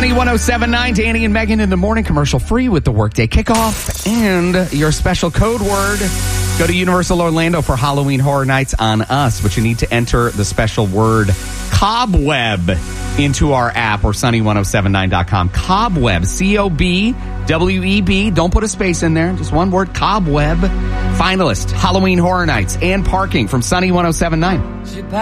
Sunny 107.9, Danny and Megan in the morning, commercial free with the workday kickoff and your special code word. Go to Universal Orlando for Halloween Horror Nights on Us, but you need to enter the special word cobweb into our app or sunny1079.com. Cobweb, C-O-B-W-E-B. Don't put a space in there. Just one word, cobweb. Finalist, Halloween Horror Nights and parking from Sunny 107.9.